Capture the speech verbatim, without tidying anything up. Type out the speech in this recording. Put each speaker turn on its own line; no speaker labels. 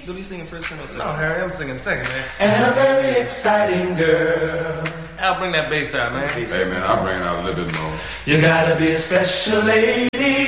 do you sing first or second?
No, Harry, I'm singing second, man.
And a very exciting girl.
I'll bring that bass out, man.
Hey, man, I'll bring it out a little bit more.
You gotta be a special lady.